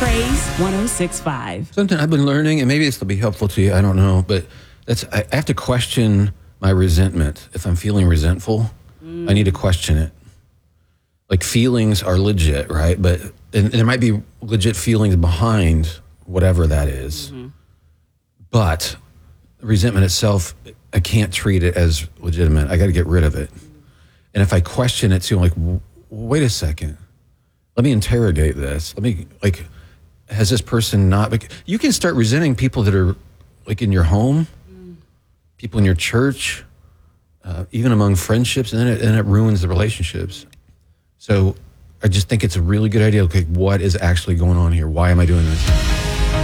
Praise 106.5. Something I've been learning, and maybe this will be helpful to you, I don't know, but I have to question my resentment. If I'm feeling resentful, I need to question it. Like, feelings are legit, right? But and there might be legit feelings behind whatever that is. But resentment itself, I can't treat it as legitimate. I got to get rid of it. And if I question it too, I'm like, wait a second. Let me interrogate this. Has this person not... You can start resenting people that are, like, in your home, people in your church, even among friendships, and then it ruins the relationships. So I just think it's a really good idea. Okay, what is actually going on here? Why am I doing this?